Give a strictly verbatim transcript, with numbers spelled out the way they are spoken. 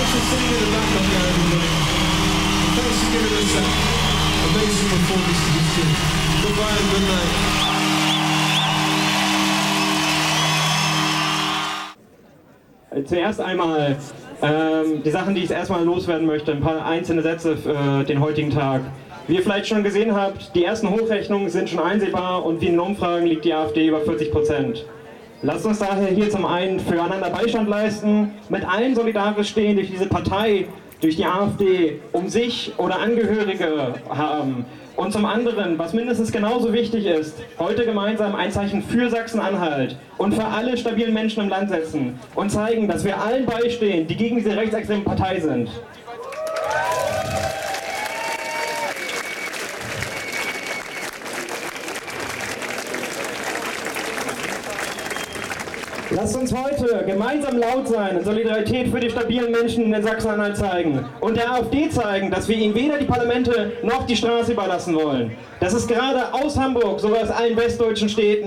for sitting in the back on there, everybody. And thanks for giving us that amazing performance to this tune. Goodbye and good night. Zuerst einmal ähm, die Sachen, die ich erstmal loswerden möchte, ein paar einzelne Sätze für den heutigen Tag. Wie ihr vielleicht schon gesehen habt, die ersten Hochrechnungen sind schon einsehbar und wie in den Umfragen liegt die AfD über vierzig Prozent. Lasst uns daher hier zum einen füreinander Beistand leisten, mit allen solidarisch stehen, durch diese Partei, durch die AfD, um sich oder Angehörige haben. Und zum anderen, was mindestens genauso wichtig ist, heute gemeinsam ein Zeichen für Sachsen-Anhalt und für alle stabilen Menschen im Land setzen und zeigen, dass wir allen beistehen, die gegen diese rechtsextreme Partei sind. Lasst uns heute gemeinsam laut sein und Solidarität für die stabilen Menschen in Sachsen-Anhalt zeigen und der AfD zeigen, dass wir ihnen weder die Parlamente noch die Straße überlassen wollen. Das ist gerade aus Hamburg, sogar aus allen westdeutschen Städten